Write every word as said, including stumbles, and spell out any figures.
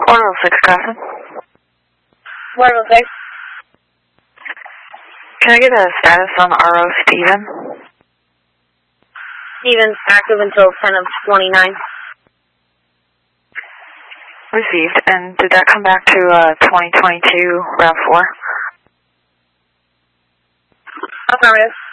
four oh six, Carson. four oh six. Can I get a status on R O Steven? Steven's active until ten of twenty-nine. Received. And did that come back to uh, twenty twenty-two, Route four? Affirmative.